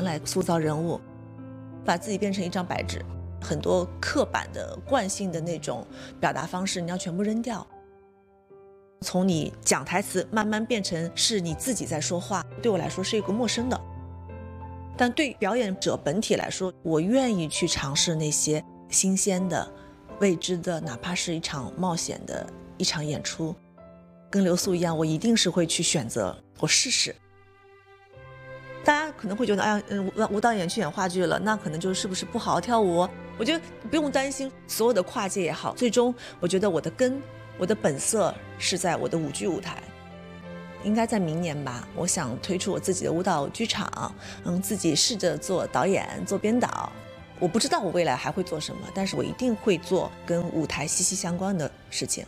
来塑造人物，把自己变成一张白纸，很多刻板的惯性的那种表达方式你要全部扔掉，从你讲台词慢慢变成是你自己在说话，对我来说是一个陌生的。但对表演者本体来说，我愿意去尝试那些新鲜的未知的，哪怕是一场冒险的一场演出。跟刘素一样，我一定是会去选择，我试试。大家可能会觉得，哎呀，舞蹈演员去演话剧了，那可能就是不是不好好跳舞？我觉得不用担心，所有的跨界也好，最终我觉得我的根，我的本色是在我的舞剧舞台。应该在明年吧，我想推出我自己的舞蹈剧场，自己试着做导演、做编导。我不知道我未来还会做什么，但是我一定会做跟舞台息息相关的事情。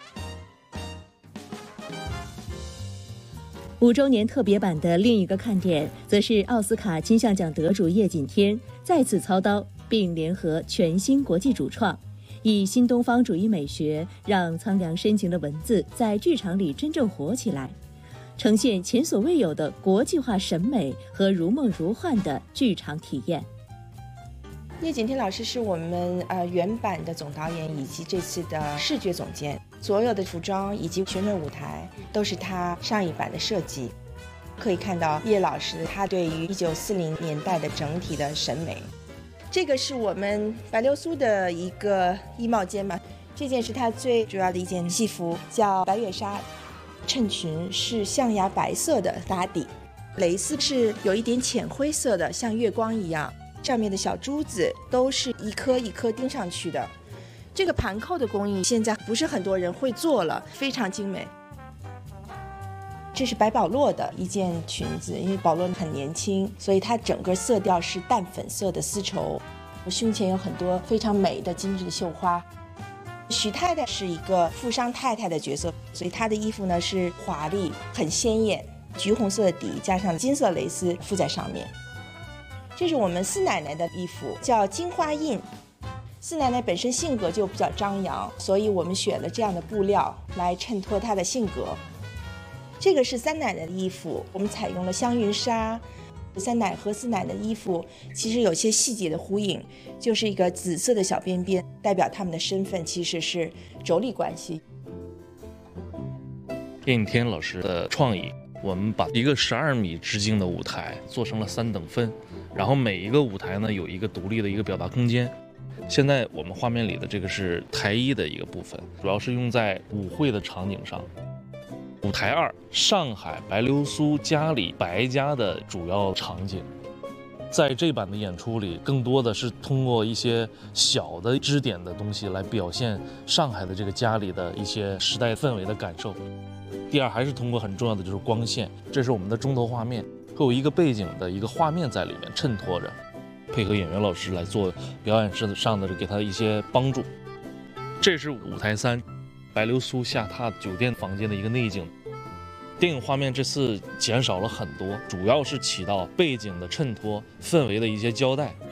5周年特别版的另一个看点，则是奥斯卡金像奖得主叶锦添再次操刀，并联合全新国际主创，以新东方主义美学，让苍凉深情的文字在剧场里真正活起来，呈现前所未有的国际化审美和如梦如幻的剧场体验。 叶锦添老师是我们原版的总导演以及这次的视觉总监，所有的服装以及旋转舞台都是他上一版的设计。可以看到叶老师他对于1940年代的整体的审美。这个是我们白流苏的一个衣帽间吧，这件是他最主要的一件戏服，叫白月纱，衬裙是象牙白色的打底，蕾丝是有一点浅灰色的，像月光一样，上面的小珠子都是一颗一颗钉上去的。这个盘扣的工艺现在不是很多人会做了，非常精美。这是白宝洛的一件裙子，因为宝洛很年轻，所以它整个色调是淡粉色的丝绸，胸前有很多非常美的精致的绣花。许太太是一个富商太太的角色，所以她的衣服呢是华丽很鲜艳，橘红色的底加上金色蕾丝附在上面。这是我们四奶奶的衣服，叫金花印。四奶奶本身性格就比较张扬，所以我们选了这样的布料来衬托她的性格。这个是三奶奶的衣服，我们采用了香云纱。三奶和四奶奶的衣服其实有些细节的呼应，就是一个紫色的小边边，代表他们的身份其实是妯娌关系。 叶锦添老师的创意，我们把一个12米直径的舞台做成了3等分，然后每一个舞台呢有一个独立的一个表达空间。现在我们画面里的这个是台1的一个部分，主要是用在舞会的场景上。舞台2，上海白流苏家里白家的主要场景。在这版的演出里，更多的是通过一些小的支点的东西来表现上海的这个家里的一些时代氛围的感受。第二，还是通过很重要的就是光线，这是我们的中头画面，会有一个背景的一个画面在里面衬托着，配合演员老师来做表演上的给他一些帮助。这是舞台3，白流苏下榻酒店房间的一个内景。电影画面这次减少了很多，主要是起到背景的衬托、氛围的一些交代。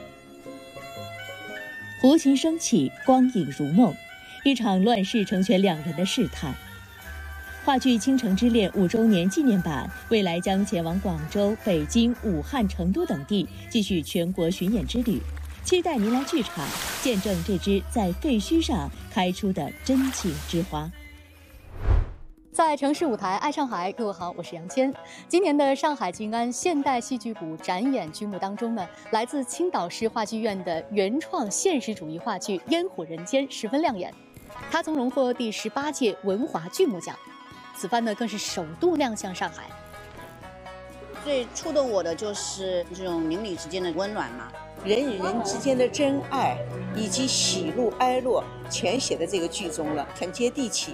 胡琴升起，光影如梦，一场乱世成全两人的试探。话剧《倾城之恋》5周年纪念版未来将前往广州、北京、武汉、成都等地，继续全国巡演之旅。期待您来剧场见证这支在废墟上开出的真情之花。 在城市舞台爱上海，各位好，我是杨谦。今年的上海静安现代戏剧谷展演剧目当中呢，来自青岛市话剧院的原创现实主义话剧《烟火人间》十分亮眼，它曾荣获第18届文华剧目奖，此番呢更是首度亮相上海。 最触动我的就是这种邻里之间的温暖嘛， 人与人之间的真爱以及喜怒哀乐全写在这个剧中了，很接地气。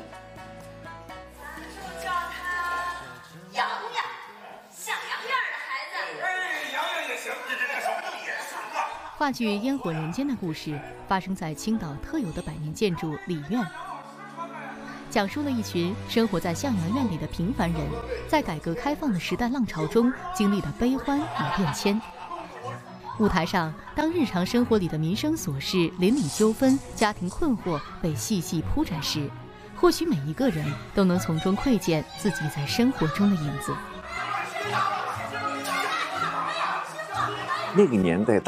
话剧《烟火人间》的故事发生在青岛特有的百年建筑李院，讲述了一群生活在向阳院里的平凡人，在改革开放的时代浪潮中经历的悲欢与变迁。舞台上，当日常生活里的民生琐事、邻里纠纷、家庭困惑被细细铺展时，或许每一个人都能从中窥见自己在生活中的影子。 那个年代